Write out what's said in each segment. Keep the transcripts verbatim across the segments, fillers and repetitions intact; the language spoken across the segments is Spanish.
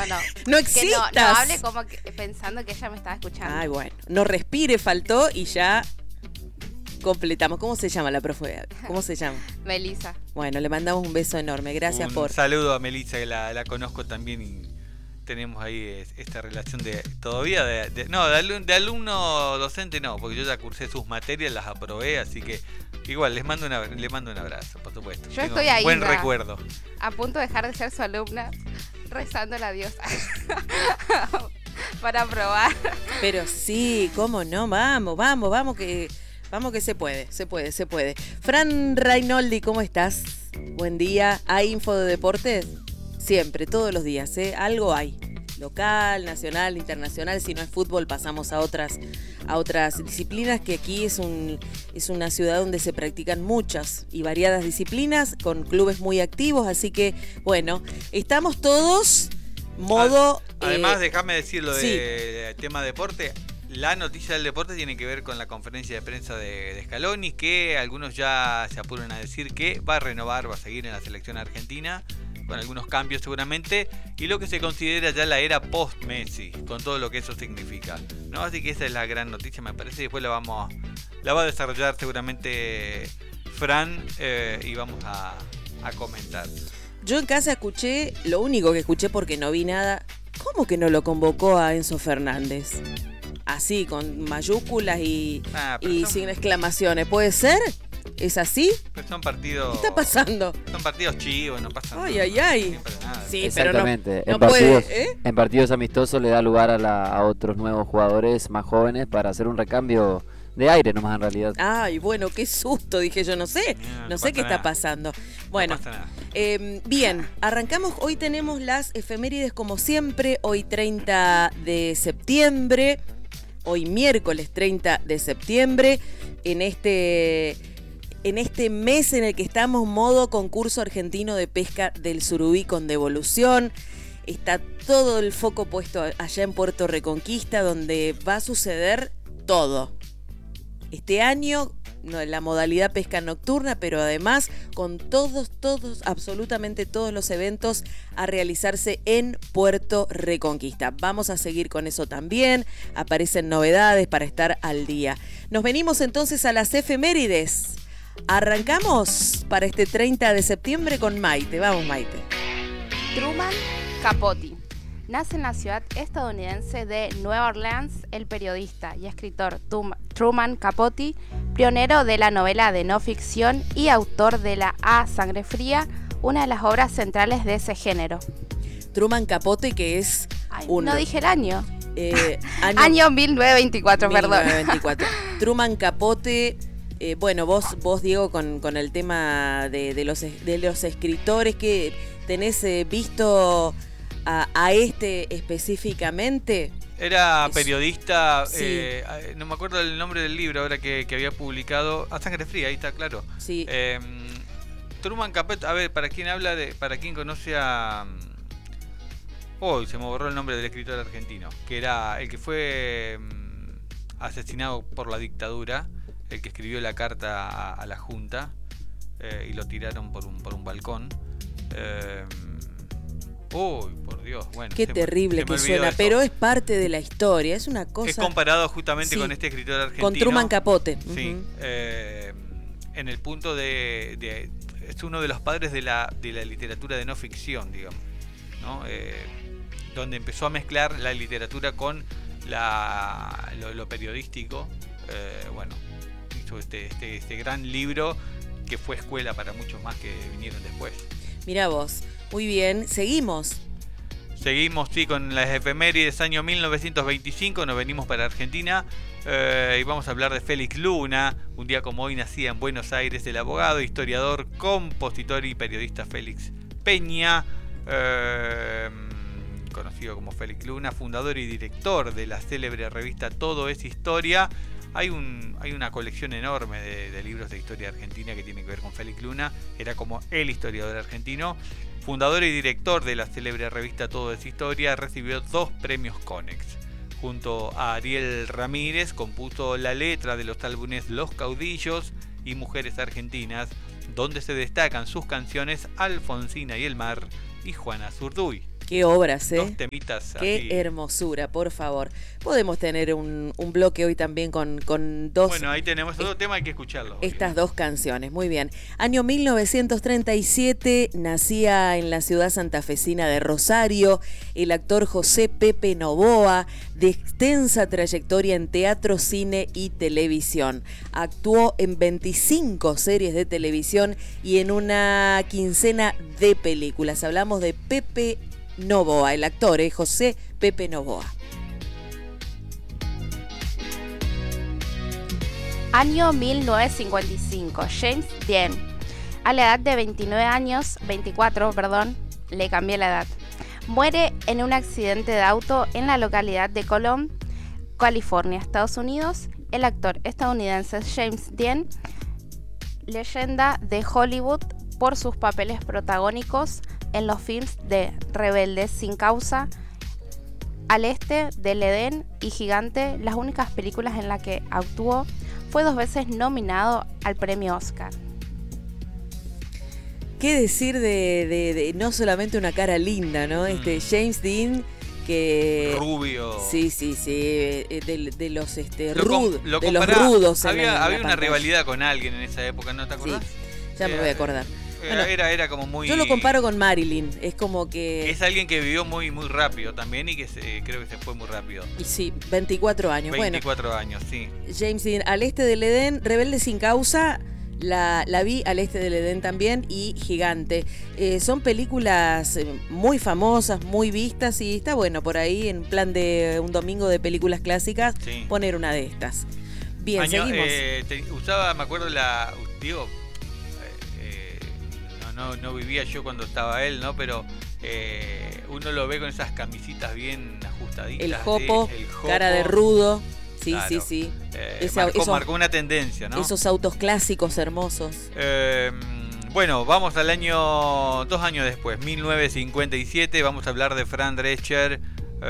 no. No Que existas. no, no hable como que, pensando que ella me estaba escuchando. Ay, bueno. No respire, faltó y ya completamos. ¿Cómo se llama la profe? ¿Cómo se llama? Melissa. Bueno, le mandamos un beso enorme. Gracias Un por... saludo a Melissa, que la, la conozco también y tenemos ahí es- esta relación de todavía de, de- no de, alum- de alumno docente no, porque yo ya cursé sus materias, las aprobé, así que igual les mando una, le mando un abrazo, por supuesto. Yo Tengo estoy un ahí buen ya. recuerdo. A punto de dejar de ser su alumna, rezando a la diosa para probar. Pero sí, cómo no, vamos, vamos, vamos que vamos que se puede, se puede, se puede. Fran Rainoldi, ¿cómo estás? Buen día. ¿Hay info de deportes? Siempre, todos los días, ¿eh? Algo hay. Local, nacional, internacional. Si no es fútbol, pasamos a otras, a otras disciplinas, que aquí es un, es una ciudad donde se practican muchas y variadas disciplinas, con clubes muy activos, así que, bueno, estamos todos modo... Además, eh, déjame decir lo sí. de tema deporte. La noticia del deporte tiene que ver con la conferencia de prensa de, de Scaloni, que algunos ya se apuran a decir que va a renovar, va a seguir en la selección argentina, con algunos cambios seguramente, y lo que se considera ya la era post-Messi, con todo lo que eso significa, ¿no? Así que esa es la gran noticia, me parece, y después la vamos la va a desarrollar seguramente Fran, eh, y vamos a, a comentar. Yo en casa escuché, lo único que escuché porque no vi nada, ¿cómo que no lo convocó a Enzo Fernández? Así, con mayúsculas y, Ah, pero y son- sin exclamaciones. ¿Puede ser? ¿Es así? Pues son partidos... ¿Qué está pasando? Son partidos chivos, no pasa nada. Ay, ay, ay. Siempre nada. Sí, pero no, Exactamente. no en, puede, partidos, ¿eh? en partidos amistosos le da lugar a, la, a otros nuevos jugadores más jóvenes para hacer un recambio de aire nomás en realidad. Ay, bueno, qué susto, dije yo, no sé. No, No, no sé pasa qué nada. está pasando. Bueno, No pasa nada. eh, bien, arrancamos. Hoy tenemos las efemérides como siempre. Hoy treinta de septiembre. Hoy miércoles treinta de septiembre. En este... En este mes en el que estamos, modo concurso argentino de pesca del surubí con devolución. Está todo el foco puesto allá en Puerto Reconquista, donde va a suceder todo. Este año, no, la modalidad pesca nocturna, pero además con todos, todos, absolutamente todos los eventos a realizarse en Puerto Reconquista. Vamos a seguir con eso también. Aparecen novedades para estar al día. Nos venimos entonces a las efemérides. Arrancamos para este treinta de septiembre con Maite. Vamos, Maite. Truman Capote. Nace en la ciudad estadounidense de Nueva Orleans el periodista y escritor Tum- Truman Capote, pionero de la novela de no ficción y autor de la A Sangre Fría, una de las obras centrales de ese género. Truman Capote, que es Ay, un... no dije el año. eh, Año mil novecientos veinticuatro, mil perdón. novecientos veinticuatro. Truman Capote, eh, bueno, vos, vos Diego, con, con el tema de, de, los, de los escritores, que tenés eh, visto a, a este específicamente. Era Es- periodista, sí. eh, no me acuerdo el nombre del libro ahora que, que había publicado. A Sangre Fría, ahí está, claro. Sí, Eh, Truman Capote, a ver, para quien habla de, para quien conoce a... Hoy se me borró el nombre del escritor argentino, que era el que fue mm, asesinado por la dictadura, el que escribió la carta a, a la Junta, eh, y lo tiraron por un, por un balcón. Eh, Uy, por Dios, bueno. qué se me- terrible se me que olvidó suena, eso. pero es parte de la historia, es una cosa... Es comparado justamente Sí, con este escritor argentino. con Truman Capote. Sí, Ujú. eh, en el punto de, de- es uno de los padres de la, de la literatura de no ficción, digamos, ¿no? Eh, donde empezó a mezclar la literatura con la, lo, lo periodístico. Eh, bueno, hizo este, este, este gran libro que fue escuela para muchos más que vinieron después. Mirá vos, muy bien, seguimos. Seguimos, sí, con las efemérides, año mil novecientos veinticinco, nos venimos para Argentina, eh, y vamos a hablar de Félix Luna. Un día como hoy nacía en Buenos Aires el abogado, historiador, compositor y periodista Félix Peña, eh, conocido como Félix Luna, fundador y director de la célebre revista Todo es Historia. Hay, un, hay una colección enorme de, de libros de historia argentina que tienen que ver con Félix Luna. Era como el historiador argentino. Fundador y director de la célebre revista Todo es Historia, recibió dos premios Conex. Junto a Ariel Ramírez compuso la letra de los álbumes Los Caudillos y Mujeres Argentinas, donde se destacan sus canciones Alfonsina y el Mar y Juana Zurduy. Qué obras, ¿eh? Dos temitas Qué así. hermosura, por favor. Podemos tener un, un bloque hoy también con, con dos... Bueno, ahí tenemos otro tema, hay que escucharlo. Estas dos canciones, muy bien. Año mil novecientos treinta y siete, nacía en la ciudad santafesina de Rosario el actor José Pepe Novoa, de extensa trayectoria en teatro, cine y televisión. Actuó en veinticinco series de televisión y en una quincena de películas. Hablamos de Pepe Novoa, el actor, ¿eh? José Pepe Novoa. Año mil novecientos cincuenta y cinco, James Dean. A la edad de veintinueve años, veinticuatro, perdón, le cambié la edad. Muere en un accidente de auto en la localidad de Colón, California, Estados Unidos. El actor estadounidense James Dean, leyenda de Hollywood por sus papeles protagónicos en los films de Rebeldes sin causa, Al este del Edén y Gigante, las únicas películas en las que actuó. Fue dos veces nominado al premio Oscar. ¿Qué decir de, de, de no solamente una cara linda, ¿no? Este Mm. James Dean, que... Rubio. Sí, sí, sí, eh, de, de los este, Lo com- rud- lo de los compará- rudos. en Había, la- en la había una pantalla. rivalidad con alguien en esa época, ¿no te acordás? Ya me Eh, voy a acordar. Era, Bueno, era, era como muy... Yo lo comparo con Marilyn, es como que... Es alguien que vivió muy muy rápido también y que se, creo que se fue muy rápido. Y sí, veinticuatro años. veinticuatro años, sí. Bueno, James Dean, Al este del Edén, Rebelde sin causa, la, la vi, Al este del Edén también, y Gigante. Eh, son películas eh, muy famosas, muy vistas, y está bueno por ahí, en plan de un domingo de películas clásicas, Sí. poner una de estas. Bien, Año, seguimos. eh, te- usaba, me acuerdo la... Digo, eh, eh, no, no, no vivía yo cuando estaba él, ¿no? Pero eh, uno lo ve con esas camisitas bien ajustaditas. el ¿sí? jopo, El jopo. cara de rudo. Sí, Claro. sí, sí. Eh, Ese- marcó, esos- marcó una tendencia, ¿no? Esos autos clásicos hermosos. Eh, bueno, vamos al año, dos años después, mil novecientos cincuenta y siete, vamos a hablar de Fran Drescher.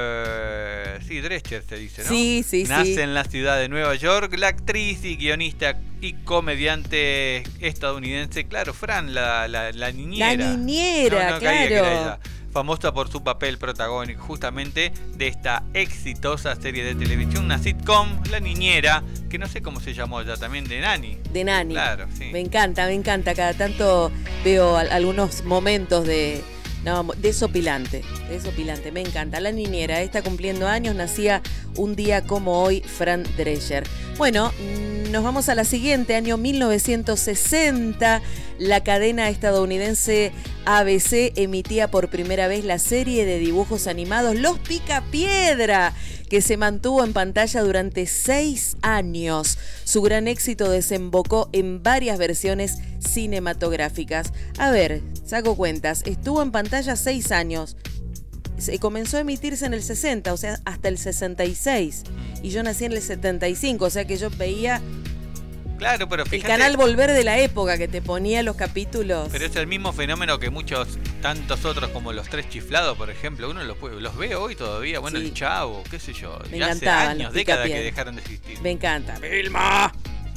Eh, sí, Drescher se dice, ¿no? Sí, sí, Nace sí. en la ciudad de Nueva York, la actriz y guionista y comediante estadounidense, claro, Fran, la, la, la niñera. La niñera, No, no caía que era claro. ella. Famosa por su papel protagónico justamente de esta exitosa serie de televisión, una sitcom, La Niñera, que no sé cómo se llamó ya, también de Nani. De Nani. Claro, sí. Me encanta, me encanta. Cada tanto veo al- algunos momentos de... No, desopilante, desopilante, me encanta. La niñera, está cumpliendo años, nacía un día como hoy, Fran Drescher. Bueno, mm, nos vamos a la siguiente, año mil novecientos sesenta. La cadena estadounidense A B C emitía por primera vez la serie de dibujos animados Los Picapiedra, que se mantuvo en pantalla durante seis años. Su gran éxito desembocó en varias versiones cinematográficas. A ver, saco cuentas, estuvo en pantalla seis años. Se comenzó a emitirse en el sesenta, o sea, hasta el sesenta y seis. Y yo nací en el setenta y cinco, o sea que yo veía Claro, pero el fíjate, canal Volver de la época que te ponía los capítulos. pero es el mismo fenómeno que muchos, tantos otros como los Tres Chiflados, por ejemplo. Uno los, puede- los ve hoy todavía, bueno, Sí. el Chavo, qué sé yo. Me y hace encantaban años, los décadas que Picapiedra. dejaron de existir. Me encanta. ¡Vilma!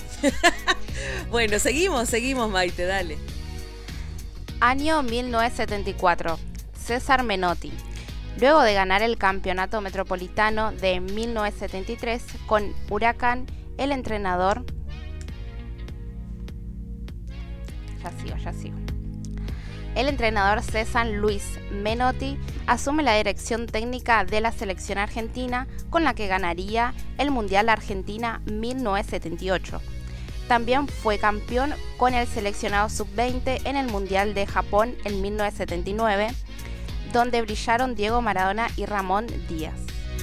Bueno, seguimos, seguimos, Maite, dale. Año mil novecientos setenta y cuatro, César Menotti. Luego de ganar el campeonato metropolitano de mil novecientos setenta y tres con Huracán, el entrenador... Ya sigo, ya sigo. El entrenador César Luis Menotti asume la dirección técnica de la selección argentina, con la que ganaría el Mundial Argentina mil novecientos setenta y ocho. También fue campeón con el seleccionado sub veinte en el Mundial de Japón en mil novecientos setenta y nueve, donde brillaron Diego Maradona y Ramón Díaz.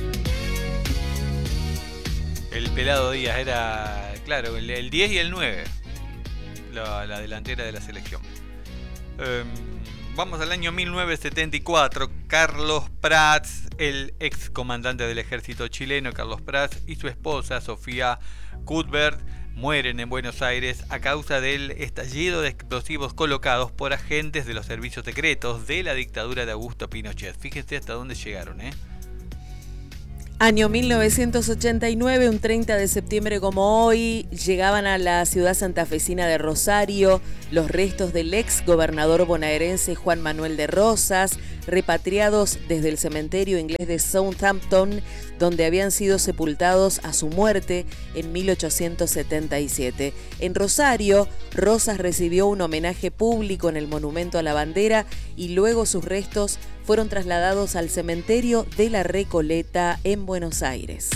El pelado Díaz era, claro, el, el diez y el nueve, la, la delantera de la selección. Eh, vamos al año mil novecientos setenta y cuatro. Carlos Prats, el ex comandante del ejército chileno, Carlos Prats, y su esposa, Sofía Cuthbert, mueren en Buenos Aires a causa del estallido de explosivos colocados por agentes de los servicios secretos de la dictadura de Augusto Pinochet. Fíjense hasta dónde llegaron, ¿eh? Año mil novecientos ochenta y nueve, un treinta de septiembre como hoy, llegaban a la ciudad santafesina de Rosario los restos del ex gobernador bonaerense Juan Manuel de Rosas, repatriados desde el cementerio inglés de Southampton, donde habían sido sepultados a su muerte en mil ochocientos setenta y siete. En Rosario, Rosas recibió un homenaje público en el Monumento a la Bandera y luego sus restos fueron trasladados al cementerio de la Recoleta en Buenos Aires.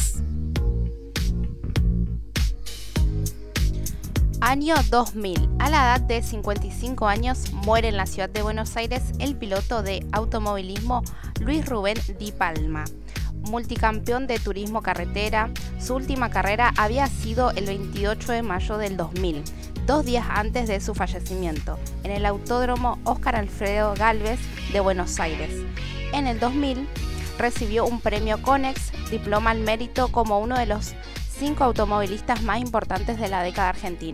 Año dos mil. A la edad de cincuenta y cinco años muere en la ciudad de Buenos Aires el piloto de automovilismo Luis Rubén Di Palma. Multicampeón de turismo carretera, su última carrera había sido el veintiocho de mayo del dos mil, dos días antes de su fallecimiento, en el Autódromo Óscar Alfredo Gálvez de Buenos Aires. En el dos mil recibió un premio Conex, diploma al mérito como uno de los cinco automovilistas más importantes de la década argentina.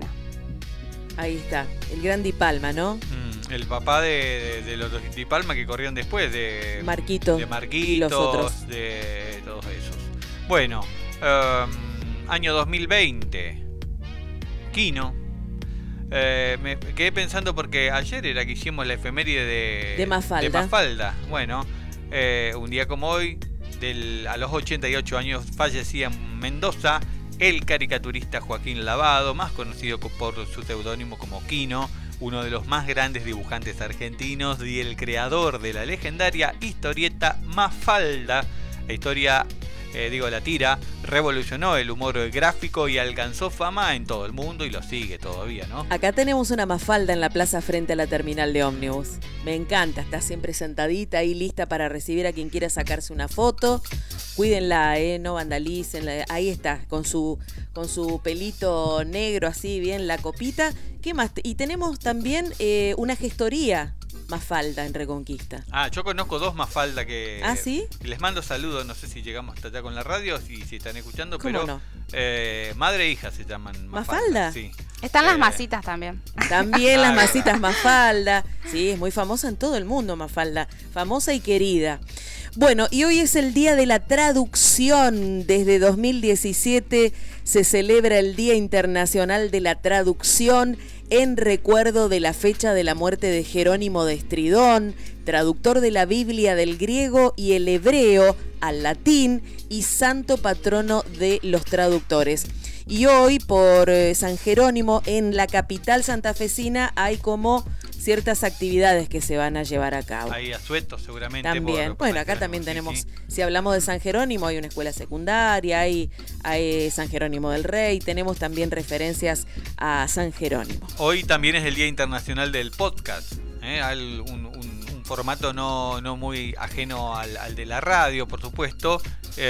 Ahí está, el gran Di Palma, ¿no? Mm, el papá de, de, de los Di Palma que corrieron después, de Marquito, de Marquitos, y los otros. De todos esos. Bueno, um, año dos mil veinte, Kino. Eh, me quedé pensando porque ayer era que hicimos la efeméride de, de Mafalda. De Mafalda. Bueno, eh, un día como hoy, del, a los ochenta y ocho años, fallecía en Mendoza el caricaturista Joaquín Lavado, más conocido por su seudónimo como Kino, uno de los más grandes dibujantes argentinos y el creador de la legendaria historieta Mafalda. La historia, eh, digo la tira, revolucionó el humor gráfico y alcanzó fama en todo el mundo y lo sigue todavía, ¿no? Acá tenemos una Mafalda en la plaza frente a la terminal de ómnibus. Me encanta, está siempre sentadita ahí lista para recibir a quien quiera sacarse una foto. Cuídenla, eh, no vandalicen. Ahí está, con su, con su pelito negro así, bien la copita. ¿Qué más? Y tenemos también eh, una gestoría Mafalda en Reconquista. Ah, yo conozco dos Mafalda que... ¿Ah, sí? Les mando saludos, no sé si llegamos hasta allá con la radio, si, si están escuchando, ¿Cómo pero no? eh, madre e hija se llaman Mafalda. ¿Mafalda? Sí. Están Eh, las masitas también. También las Ah, masitas Mafalda. Sí, es muy famosa en todo el mundo Mafalda. Famosa y querida. Bueno, y hoy es el Día de la Traducción. Desde dos mil diecisiete se celebra el Día Internacional de la Traducción en recuerdo de la fecha de la muerte de Jerónimo de Estridón, traductor de la Biblia del griego y el hebreo al latín y santo patrono de los traductores. Y hoy, por eh, San Jerónimo, en la capital santafesina hay como ciertas actividades que se van a llevar a cabo. Hay asuetos seguramente. También, por- bueno, por acá San también Jerónimo, tenemos, sí, sí. si hablamos de San Jerónimo, hay una escuela secundaria, hay, hay San Jerónimo del Rey, tenemos también referencias a San Jerónimo. Hoy también es el Día Internacional del Podcast, ¿eh? Al- un, un- un formato no, no muy ajeno al, al de la radio, por supuesto.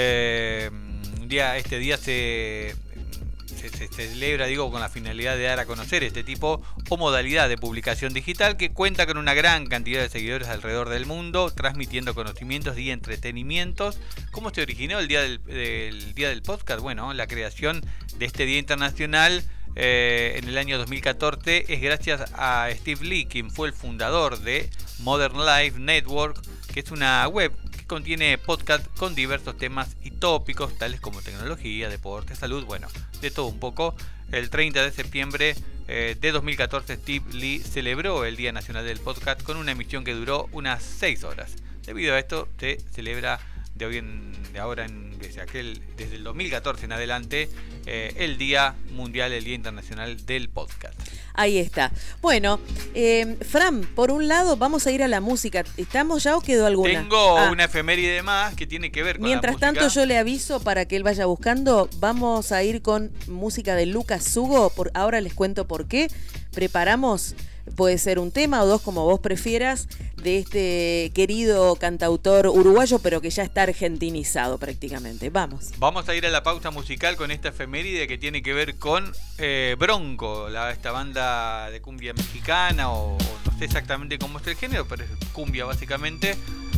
Eh, un día, este día se... Se, se celebra, digo, con la finalidad de dar a conocer este tipo o modalidad de publicación digital que cuenta con una gran cantidad de seguidores alrededor del mundo, transmitiendo conocimientos y entretenimientos. ¿Cómo se originó el día del, del día del podcast? Bueno, la creación de este Día Internacional eh, en el año dos mil catorce es gracias a Steve Lee, quien fue el fundador de Modern Life Network, que es una web contiene podcast con diversos temas y tópicos tales como tecnología, deporte, salud, bueno, de todo un poco. El treinta de septiembre eh, de dos mil catorce Steve Lee celebró el Día Nacional del Podcast con una emisión que duró unas seis horas. Debido a esto se celebra de hoy en, de ahora en, desde aquel desde el dos mil catorce en adelante eh, el Día Mundial, el Día Internacional del Podcast. Ahí está. Bueno, eh, Fran, por un lado vamos a ir a la música. ¿Estamos ya o quedó alguna? Tengo Ah, una efeméride más que tiene que ver con Mientras la música. tanto yo le aviso para que él vaya buscando. Vamos a ir con música de Lucas Sugo. Por, ahora les cuento por qué. Preparamos, puede ser un tema o dos como vos prefieras, de este querido cantautor uruguayo, pero que ya está argentinizado prácticamente. Vamos. Vamos a ir a la pausa musical con esta efeméride que tiene que ver con eh, Bronco, la, esta banda de cumbia mexicana, o, o no sé exactamente cómo es el género, pero es cumbia básicamente.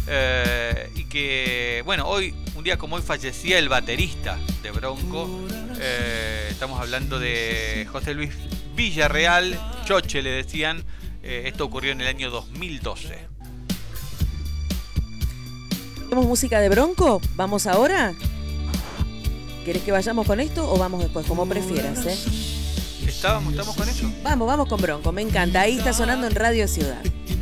Eh, y que, bueno, hoy, un día como hoy, fallecía el baterista de Bronco. Eh, estamos hablando de José Luis Villarreal, Choche le decían. Eh, esto ocurrió en el año dos mil doce. ¿Tenemos música de Bronco? ¿Vamos ahora? ¿Querés que vayamos con esto o vamos después? Como prefieras, ¿eh? ¿Estábamos, estamos con eso? Vamos, vamos con Bronco, me encanta. Ahí está sonando en Radio Ciudad.